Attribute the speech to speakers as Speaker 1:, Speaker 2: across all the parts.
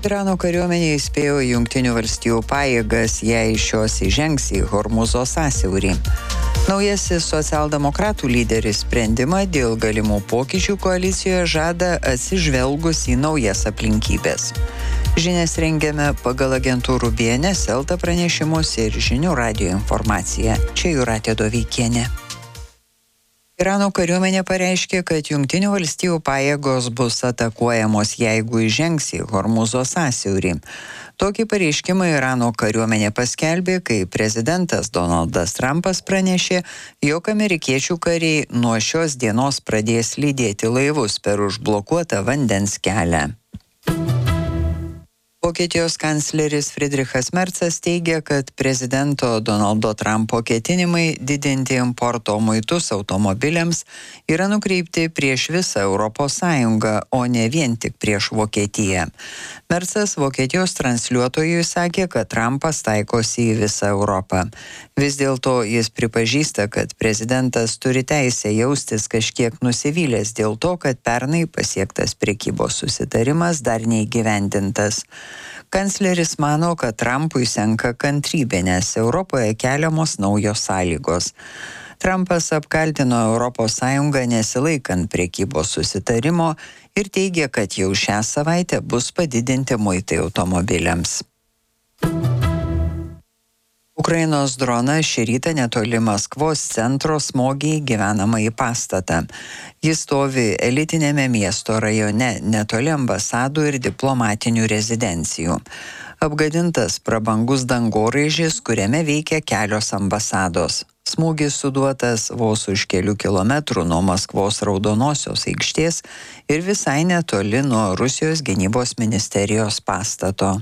Speaker 1: Irano kariuomenė įspėjo Jungtinių valstijų pajėgas, jei šios įžengs į Hormuzo sąsiaurį. Naujasis socialdemokratų lyderis sprendimą dėl galimų pokyčių koalicijoje žada atsižvelgus į naujas aplinkybės. Žinias rengiame pagal agentūrų BNS, Elta pranešimus ir Žinių radijo informaciją. Čia Jūratė Doveikienė. Irano kariuomenė pareiškė, kad Jungtinių valstijų pajėgos bus atakuojamos, jeigu įžengs į Hormuzo sąsiaurį. Tokį pareiškimą Irano kariuomenė paskelbė, kai prezidentas Donaldas Trumpas pranešė, jog amerikiečių kariai nuo šios dienos pradės lydėti laivus per užblokuotą vandens kelią. Vokietijos kancleris Friedrichas Merzas teigia, kad prezidento Donaldo Trumpo ketinimai didinti importo muitus automobiliams yra nukreipti prieš visą Europos Sąjungą, o ne vien tik prieš Vokietiją. Merzas Vokietijos transliuotojui sakė, kad Trumpas taikosi į visą Europą. Vis dėlto jis pripažįsta, kad prezidentas turi teisę jaustis kažkiek nusivylęs dėl to, kad pernai pasiektas prekybos susitarimas dar neįgyvendintas. Kancleris mano, kad Trumpui senka kantrybė, nes Europoje keliamos naujos sąlygos. Trumpas apkaltino Europos Sąjungą nesilaikant prekybos susitarimo ir teigia, kad jau šią savaitę bus padidinti muitai automobiliams. Ukrainos dronas šį rytą netoli Maskvos centro smogė į gyvenamąjį pastatą. Jis stovi elitinėme miesto rajone netoli ambasadų ir diplomatinių rezidencijų. Apgadintas prabangus dangoraižis, kuriame veikia kelios ambasados. Smūgis suduotas vos už kelių kilometrų nuo Maskvos Raudonosios aikštės ir visai netoli nuo Rusijos gynybos ministerijos pastato.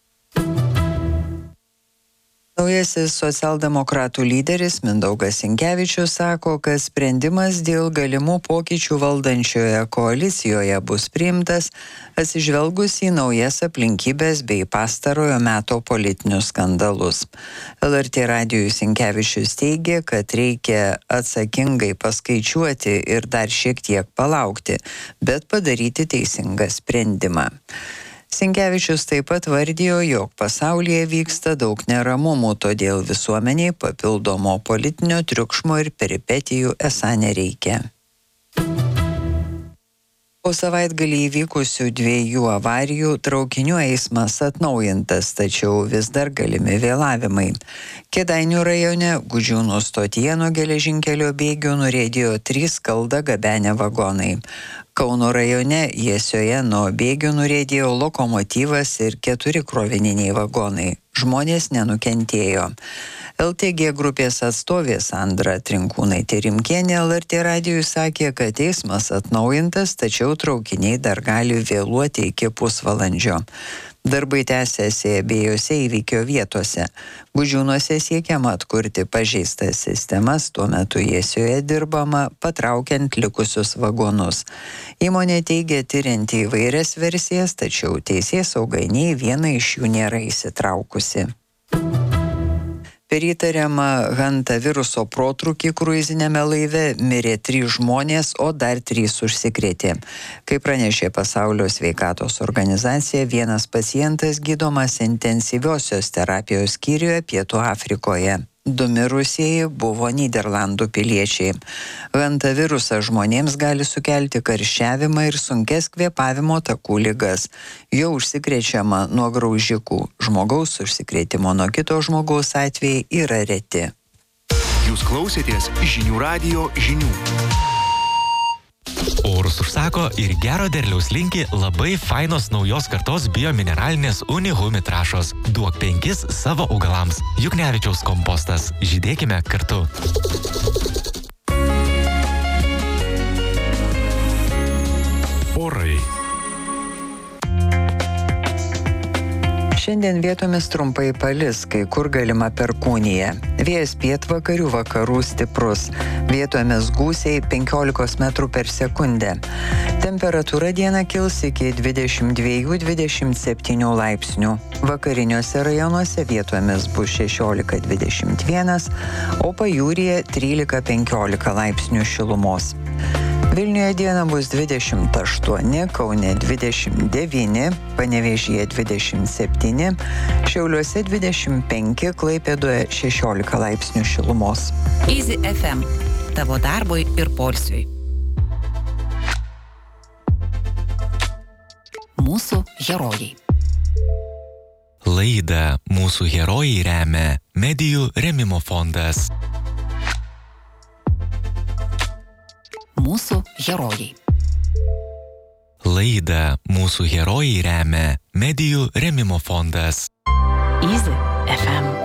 Speaker 1: Naujasis socialdemokratų lyderis Mindaugas Sinkevičius sako, kad sprendimas dėl galimų pokyčių valdančioje koalicijoje bus priimtas atsižvelgus į naujas aplinkybės bei pastarojo meto politinius skandalus. LRT radijui Sinkevičius teigė, kad reikia atsakingai paskaičiuoti ir dar šiek tiek palaukti, bet padaryti teisingą sprendimą. Sinkevičius taip pat vardijo, jog pasaulyje vyksta daug neramumų, todėl visuomeniai papildomo politinio triukšmo ir peripetijų esą nereikia. Po savaitgalį įvykusių 2 avarijų traukinių eismas atnaujintas, tačiau vis dar galimi vėlavimai. Kėdainių rajone Gudžiūnų stotyje nuo geležinkelio bėgių nuriedėjo 3 skaldą gabenę vagonai. Kauno rajone Jesioje nuo bėgių nuriedėjo lokomotyvas ir 4 krovininiai vagonai. Žmonės nenukentėjo. LTG grupės atstovė Sandra Trinkūnaitė-Rimkienė LRT radijui sakė, kad eismas atnaujintas, tačiau traukiniai dar gali vėluoti iki pusvalandžio. Darbai tęsiasi abiejose įvykio vietose. Gudžiūnuose siekiama atkurti pažeistas sistemas, tuo metu Jesioje dirbama patraukiant likusius vagonus. Įmonė teigia tirianti įvairias versijas, tačiau teisėsauga nei viena iš jų nėra įsitraukusi. Per įtariamą hantaviruso protrūkį kruizinėme laive mirė 3 žmonės, o dar 3 užsikrėtė. Kaip pranešė Pasaulio sveikatos organizacija, vienas pacientas gydomas intensyviosios terapijos skyriuje Pietų Afrikoje. 2 mirusieji buvo Nyderlandų piliečiai. Hantavirusas žmonėms gali sukelti karščiavimą ir sunkes kvėpavimo takų ligas. Jo užsikrečiama nuo graužikų. Žmogaus užsikrėtimo nuo kito žmogaus atvejai yra reti.
Speaker 2: Jūs klausėtės Žinių radijo žinių.
Speaker 3: Orus užsako ir gero derliaus linki labai fainos naujos kartos biomineralinės Unihumi trąšos. Duok 5 savo augalams. Juknevičiaus kompostas. Žydėkime kartu.
Speaker 2: Orai.
Speaker 1: Šiandien vietomis trumpai palis, kai kur galima perkūnija. Vėjas pietvakarių vakarų stiprus. Vietomis gūsiai 15 metrų per sekundę. Temperatūra dieną kils iki 22-27 laipsnių. Vakariniuose rajonuose vietomis bus 16-21, o pajūryje 13-15 laipsnių šilumos. Vilniuje dieną bus 28, Kaune 29, Panevėžyje 27, Šiauliuose 25, Klaipėdoje 16 laipsnių šilumos.
Speaker 4: Easy FM. Tavo darbui ir poilsiui. Mūsų herojai.
Speaker 3: Laidą Mūsų herojai remia Medijų rėmimo fondas.
Speaker 4: Mūsų herojai.
Speaker 3: Laidą Mūsų herojai remia Medijų rėmimo fondas.
Speaker 4: Easy FM.